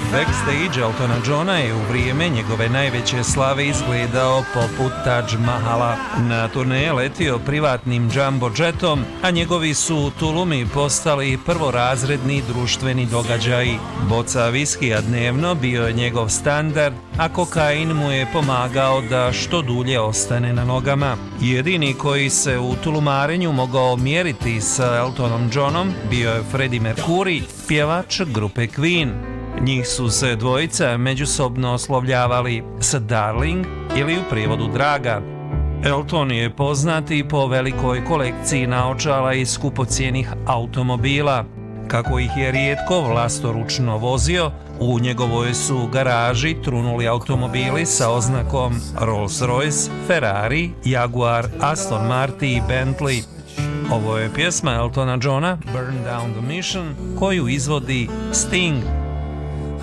Backstage Eltona Johna je u vrijeme njegove najveće slave izgledao poput Taj Mahala. Na turneje letio privatnim jumbo jetom, a njegovi su tulumi postali prvorazredni društveni događaji. Boca viskija dnevno bio je njegov standard, a kokain mu je pomagao da što dulje ostane na nogama. Jedini koji se u tulumarenju mogao mjeriti sa Eltonom Johnom bio je Freddie Mercury, pjevač grupe Queen. Njih su se dvojica međusobno oslovljavali sa Darling ili u prijevodu Draga. Elton je poznati po velikoj kolekciji naočala i skupocijenih automobila. Kako ih je rijetko vlastoručno vozio, u njegovoj su garaži trunuli automobili sa oznakom Rolls-Royce, Ferrari, Jaguar, Aston Martin i Bentley. Ovo je pjesma Eltona Johna, Burn Down the Mission, koju izvodi Sting.